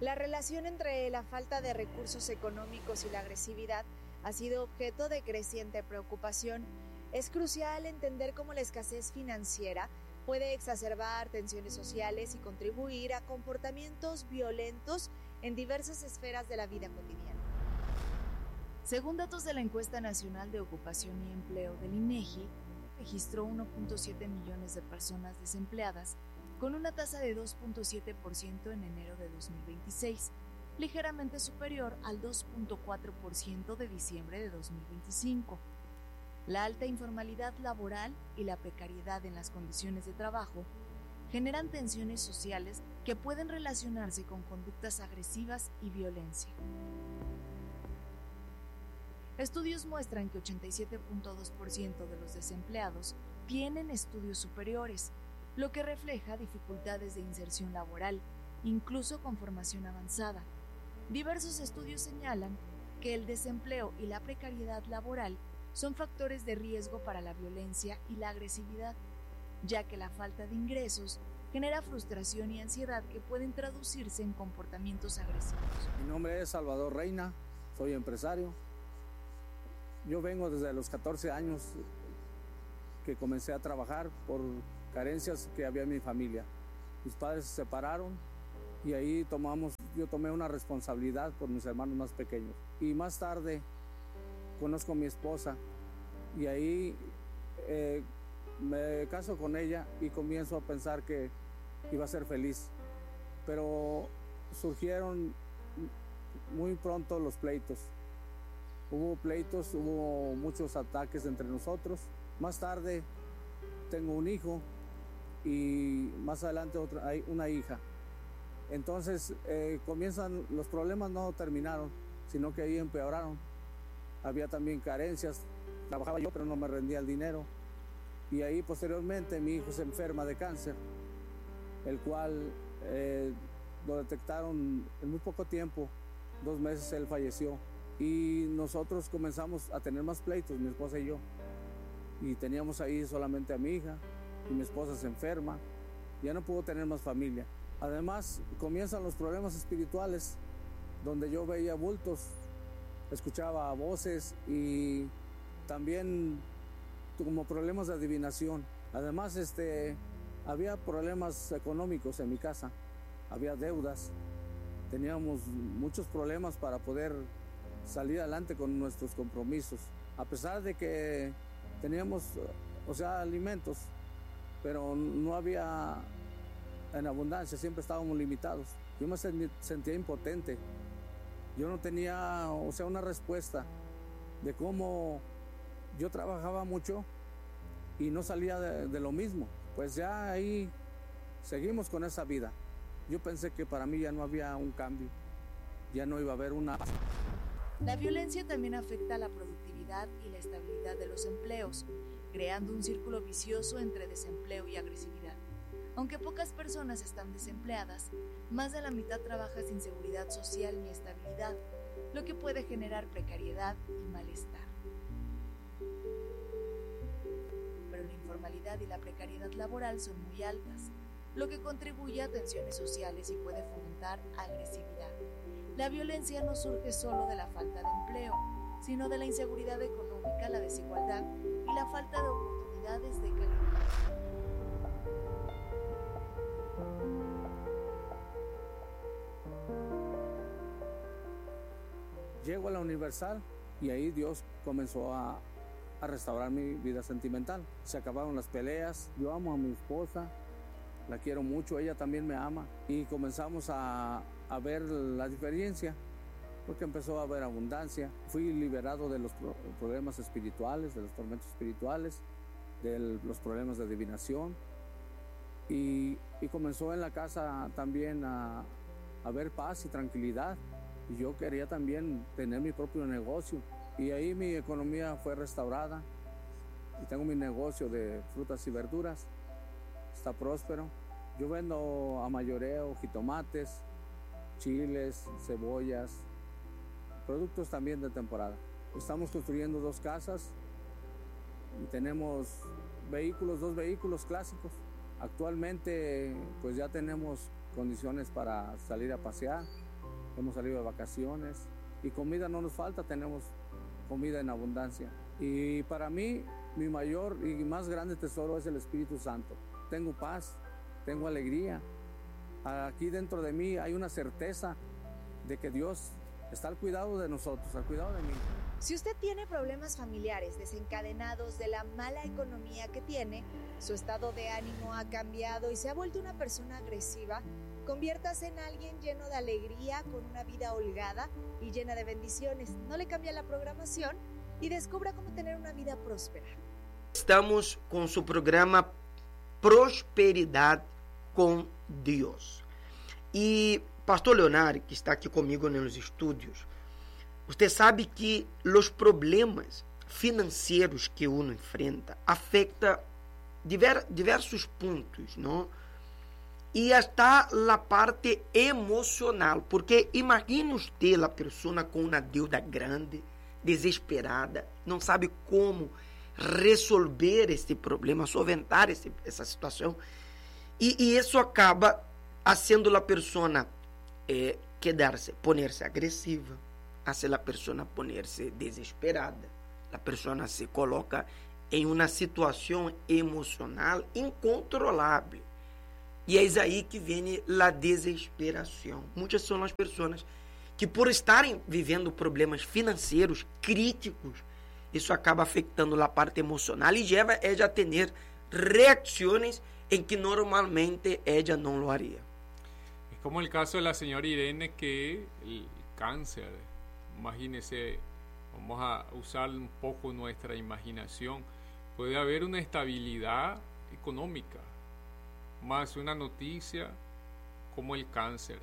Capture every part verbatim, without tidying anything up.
La relación entre la falta de recursos económicos y la agresividad ha sido objeto de creciente preocupación. Es crucial entender cómo la escasez financiera puede exacerbar tensiones sociales y contribuir a comportamientos violentos en diversas esferas de la vida cotidiana. Según datos de la Encuesta Nacional de Ocupación y Empleo del INEGI, registró uno punto siete millones de personas desempleadas, con una tasa de dos punto siete por ciento en enero de dos mil veintiséis, ligeramente superior al dos punto cuatro por ciento de diciembre de dos mil veinticinco. La alta informalidad laboral y la precariedad en las condiciones de trabajo generan tensiones sociales que pueden relacionarse con conductas agresivas y violencia. Estudios muestran que ochenta y siete punto dos por ciento de los desempleados tienen estudios superiores, lo que refleja dificultades de inserción laboral, incluso con formación avanzada. Diversos estudios señalan que el desempleo y la precariedad laboral son factores de riesgo para la violencia y la agresividad, ya que la falta de ingresos genera frustración y ansiedad que pueden traducirse en comportamientos agresivos. Mi nombre es Salvador Reina, soy empresario. Yo vengo desde los catorce años que comencé a trabajar por carencias que había en mi familia. Mis padres se separaron y ahí tomamos, yo tomé una responsabilidad por mis hermanos más pequeños. Y más tarde conozco a mi esposa y ahí eh, me caso con ella y comienzo a pensar que iba a ser feliz. Pero surgieron muy pronto los pleitos. Hubo pleitos, hubo muchos ataques entre nosotros. Más tarde tengo un hijo y más adelante otra, hay una hija. Entonces eh, comienzan, los problemas no terminaron, sino que ahí empeoraron. Había también carencias, trabajaba yo pero no me rendía el dinero. Y ahí posteriormente mi hijo se enferma de cáncer, el cual eh, lo detectaron en muy poco tiempo, dos meses él falleció. Y nosotros comenzamos a tener más pleitos, mi esposa y yo. Y teníamos ahí solamente a mi hija, y mi esposa se enferma, ya no pudo tener más familia. Además, comienzan los problemas espirituales, donde yo veía bultos, escuchaba voces y también como problemas de adivinación. Además, este, había problemas económicos en mi casa, había deudas, teníamos muchos problemas para poder salir adelante con nuestros compromisos. A pesar de que teníamos, o sea, alimentos, pero no había en abundancia, siempre estábamos limitados. Yo me sentía impotente. Yo no tenía, o sea, una respuesta de cómo yo trabajaba mucho y no salía de, de lo mismo. Pues ya ahí seguimos con esa vida. Yo pensé que para mí ya no había un cambio, ya no iba a haber una... La violencia también afecta a la productividad y la estabilidad de los empleos, creando un círculo vicioso entre desempleo y agresividad. Aunque pocas personas están desempleadas, más de la mitad trabaja sin seguridad social ni estabilidad, lo que puede generar precariedad y malestar. Pero la informalidad y la precariedad laboral son muy altas, lo que contribuye a tensiones sociales y puede fomentar agresividad. La violencia no surge solo de la falta de empleo, sino de la inseguridad económica, la desigualdad y la falta de oportunidades de calidad. Llego a la Universal y ahí Dios comenzó a, a restaurar mi vida sentimental. Se acabaron las peleas, yo amo a mi esposa, la quiero mucho, ella también me ama y comenzamos a, a ver la diferencia porque empezó a haber abundancia. Fui liberado de los pro- problemas espirituales, de los tormentos espirituales, de los problemas de adivinación y, y comenzó en la casa también a, a haber paz y tranquilidad. Y yo quería también tener mi propio negocio y ahí mi economía fue restaurada y tengo mi negocio de frutas y verduras, está próspero. Yo vendo a mayoreo jitomates, chiles, cebollas, productos también de temporada. Estamos construyendo dos casas y tenemos vehículos, dos vehículos clásicos. Actualmente pues ya tenemos condiciones para salir a pasear. hemos salido de vacaciones y comida no nos falta, tenemos comida en abundancia. Y para mí, mi mayor y más grande tesoro es el Espíritu Santo. Tengo paz, tengo alegría. Aquí dentro de mí hay una certeza de que Dios está al cuidado de nosotros, al cuidado de mí. Si usted tiene problemas familiares desencadenados de la mala economía que tiene, su estado de ánimo ha cambiado y se ha vuelto una persona agresiva, conviértase en alguien lleno de alegría, con una vida holgada y llena de bendiciones. No le cambie la programación y descubra cómo tener una vida próspera. Estamos con su programa Prosperidad con Dios. Y Pastor Leonardo, que está aqui comigo nos estúdios, você sabe que os problemas financeiros que uno enfrenta afecta diver, diversos pontos, não? E está a parte emocional, porque imagine usted a pessoa com uma deuda grande, desesperada, não sabe como resolver esse problema, solventar esse, essa situação, e, e isso acaba haciendo a pessoa eh, quedarse, ponerse agresiva, hace a pessoa ponerse desesperada, a pessoa se coloca em uma situação emocional incontrolável. E é aí que vem a desesperação. Muitas são as pessoas que, por estarem vivendo problemas financeiros críticos, isso acaba afetando a parte emocional e leva ela a ter reacções em que normalmente ela não lo haría. Es como el caso de la señora Irene, que el cáncer, imagínese, vamos a usar un poco nuestra imaginación, puede haber una estabilidad económica, más una noticia como el cáncer.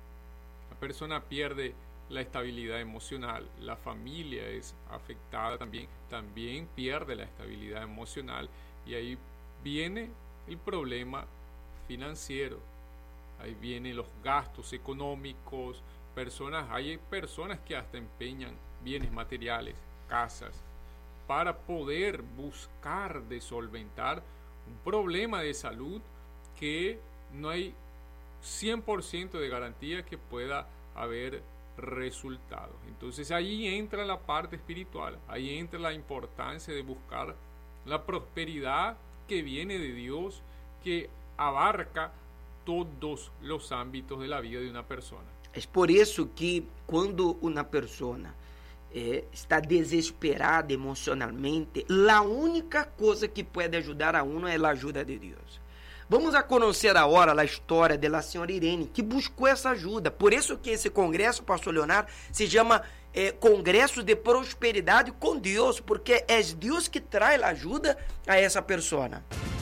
La persona pierde la estabilidad emocional, la familia es afectada también, también pierde la estabilidad emocional y ahí viene el problema financiero, ahí vienen los gastos económicos, personas, hay personas que hasta empeñan bienes materiales, casas, para poder buscar de solventar un problema de salud que no hay cien por ciento de garantía que pueda haber resultados. Entonces ahí entra la parte espiritual, ahí entra la importancia de buscar la prosperidad que viene de Dios, que abarca todos los ámbitos de la vida de una persona. É por isso que quando uma pessoa eh, está desesperada emocionalmente, a única coisa que pode ajudar a uno é a ajuda de Deus. Vamos a conhecer agora a história da senhora Irene, que buscou essa ajuda. Por isso que esse congresso, Pastor Leonardo, se chama eh, Congresso de Prosperidade com Deus, porque é Deus que traz a ajuda a essa pessoa.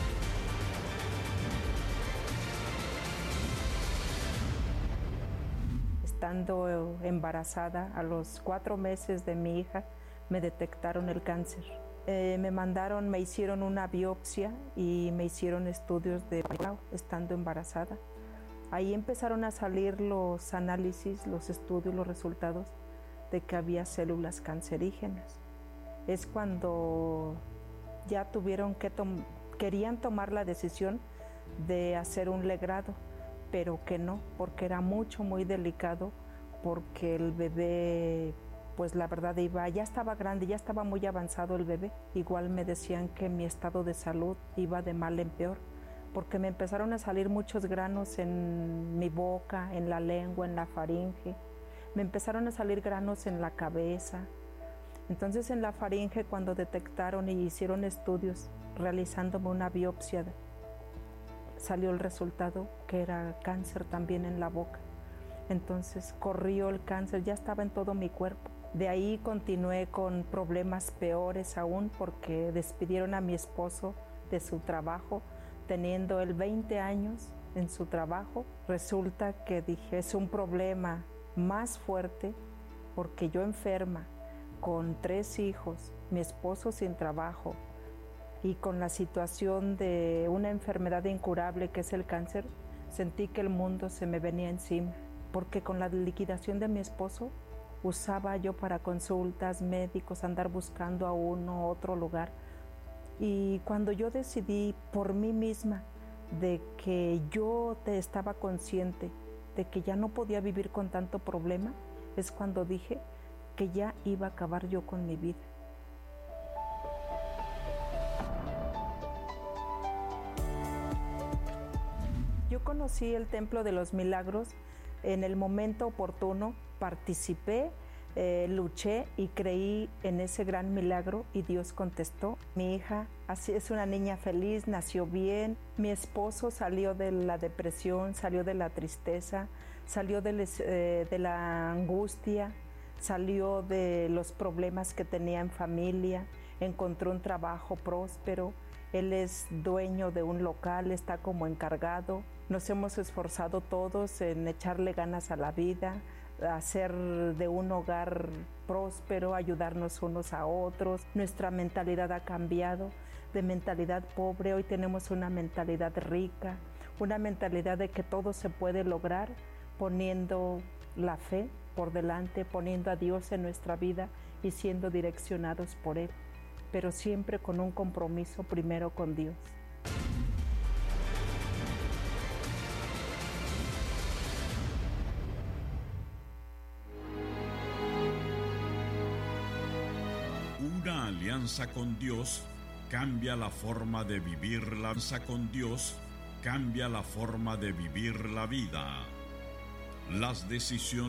Estando embarazada, a los cuatro meses de mi hija, me detectaron el cáncer. Eh, me mandaron, me hicieron una biopsia y me hicieron estudios de estando embarazada. Ahí empezaron a salir los análisis, los estudios, los resultados de que había células cancerígenas. Es cuando ya tuvieron que tom- querían tomar la decisión de hacer un legrado, pero que no, porque era mucho, muy delicado, porque el bebé, pues la verdad iba, ya estaba grande, ya estaba muy avanzado el bebé. Igual me decían que mi estado de salud iba de mal en peor, porque me empezaron a salir muchos granos en mi boca, en la lengua, en la faringe. Me empezaron a salir granos en la cabeza. Entonces en la faringe, cuando detectaron y hicieron estudios, realizándome una biopsia, salió el resultado que era cáncer también en la boca. Entonces corrió el cáncer, ya estaba en todo mi cuerpo. De ahí continué con problemas peores aún, porque despidieron a mi esposo de su trabajo, teniendo él veinte años en su trabajo. Resulta que dije, es un problema más fuerte, porque yo enferma, con tres hijos, mi esposo sin trabajo, y con la situación de una enfermedad incurable que es el cáncer, sentí que el mundo se me venía encima, porque con la liquidación de mi esposo usaba yo para consultas, médicos, andar buscando a uno, otro lugar. Y cuando yo decidí por mí misma de que yo te estaba consciente de que ya no podía vivir con tanto problema, es cuando dije que ya iba a acabar yo con mi vida. Yo conocí el Templo de los Milagros en el momento oportuno, participé, eh, luché y creí en ese gran milagro y Dios contestó. Mi hija así es una niña feliz, nació bien, mi esposo salió de la depresión, salió de la tristeza, salió de, les, eh, de la angustia, salió de los problemas que tenía en familia, encontró un trabajo próspero. Él es dueño de un local, está como encargado. Nos hemos esforzado todos en echarle ganas a la vida, a hacer de un hogar próspero, ayudarnos unos a otros. Nuestra mentalidad ha cambiado. De mentalidad pobre, hoy tenemos una mentalidad rica, una mentalidad de que todo se puede lograr poniendo la fe por delante, poniendo a Dios en nuestra vida y siendo direccionados por Él, pero siempre con un compromiso primero con Dios. Una alianza con Dios cambia la forma de vivir. La alianza con Dios cambia la forma de vivir la vida. Las decisiones